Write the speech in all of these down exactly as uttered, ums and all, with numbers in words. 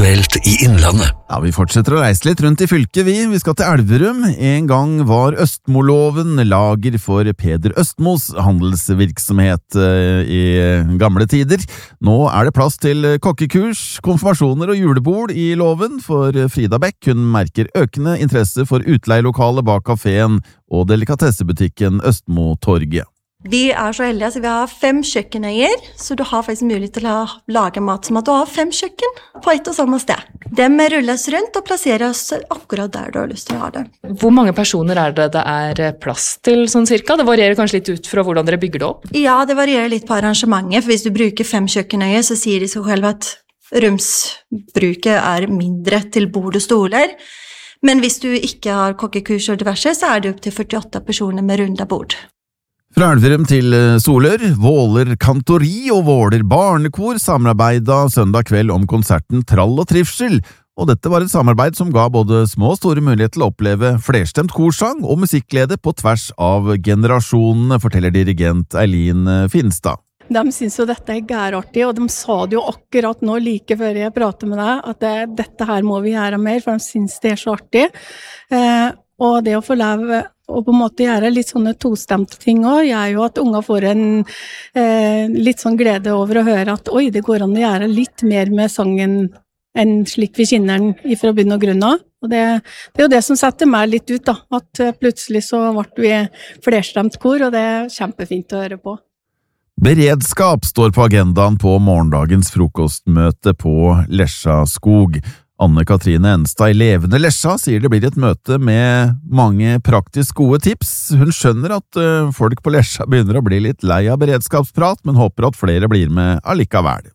Aktuelt i Innlandet. Ja, vi fortsetter å reise litt rundt i fylket, vi. Vi skal til Elverum. En gang var Østmoloven lager for Peder Østmos handelsvirksomhet i gamle tider. Nå er det plass til kokkekurs, konfirmasjoner og julebord i loven for Frida Beck. Hun merker økende interesse for utleielokalet bak kaféen og delikatessebutikken Østmo-torget. Vi er så heldige, så vi har fem kjøkkenøyer, så du har faktisk mulighet til å lage mat som at du har fem kjøkken på ett og samme sted. De rulles rundt og plasseres akkurat der du har lyst til å ha det. Hvor mange personer er det det er plass til sånn cirka? Det varierer kanskje litt ut fra hvordan dere bygger det opp? Ja, det varierer litt på arrangementet, for hvis du bruker fem kjøkkenøyer, så sier de seg selv at romsbruket er mindre til bord og stoler. Men hvis du ikke har kokkekurs og diverse, så er det opp til førtiåtte personer med runda bord. Fra Elverum til Solør, Våler Kantori og Våler Barnekor samarbeidet søndag kveld om konserten Trall og Trivsel, og dette var et samarbeid som ga både små og store mulighet til å oppleve flerstemt korsang og musikklede på tvers av generasjonene, forteller dirigent Eileen Finstad. De synes jo dette er gærartig, og de sa det jo akkurat nå like før jeg pratet med deg, at det, dette her må vi gjøre mer, for de synes det er så artig. Eh, og det å få leve og på en måte gjøre litt sånne tostemte ting også, gjør jo at unger får en eh, litt sånn glede over å høre at oi, det går an å gjøre litt mer med sangen enn slik vi kjenner den fra bunn og grunn av. Og det, det er jo det som setter meg litt ut da, at plutselig så ble vi flerstemt kor, og det er kjempefint å høre på. Beredskap står på agendaen på morgendagens frokostmøte på Lesja skog. Anne-Katrine Enstad i Levende Lesja sier det blir et møte med mange praktisk gode tips. Hun skjønner at uh, folk på Lesja begynner å bli litt lei av beredskapsprat, men håper at flere blir med allikevel.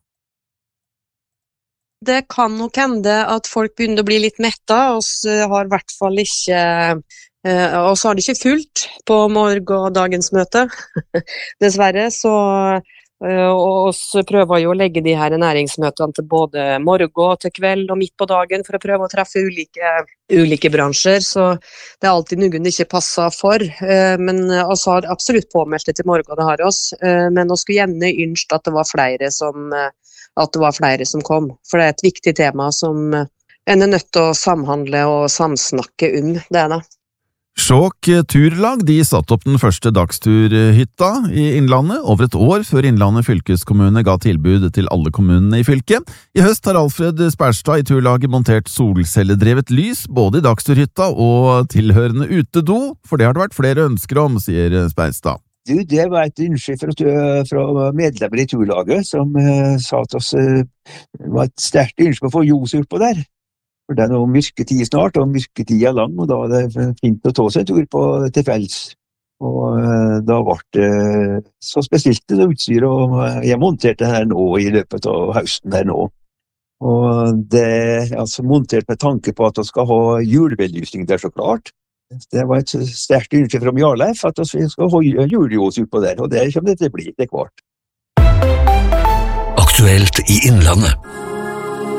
Det kan nok hende at folk begynner å bli litt metta, og så har i hvert fall ikke uh, og så har det ikke fullt på morgendagens møte. Dessverre, så og så prøver jo å legge de her næringsmøtene til både morgen til kveld og midt på dagen for å prøve å treffe ulike, ulike bransjer, så det er alltid noen det ikke passer for, men oss har absolutt påmeldt det til morgen, det har oss, men vi skulle gjerne ønske at det var flere som, at det var flere som kom, for det er et viktig tema som en er nødt til å samhandle og samsnakke om, det er det. Skjåk turlag, de satt opp den første dagsturhytta i Innlandet, over et år før Innlandet fylkeskommune ga tilbud til alle kommunene i fylket. I høst har Alfred Sperstad i turlaget montert solcelledrevet lys, både i dagsturhytta og tilhørende utedo, for det har det vært flere ønsker om, sier Sperstad. Du, det var et ønske fra, fra medlemmer i turlaget, som uh, sa til oss uh, det var et sterkt ønske å få ljos ut på der. For det er noe mørketid snart, og mørketid er lang, og da er det fint å ta seg en tur på, til fells. Og uh, da ble det uh, så spesielt det utstyr, og uh, jeg monterte det her nå i løpet av høsten her nå. Og det er altså montert med tanke på at vi skal ha julebelysning der så klart. Det var et sterkt ønske fra Jarleif at vi skal ha juleljos ut på der, og det kommer det til å bli til hvert. Aktuelt i Innlandet.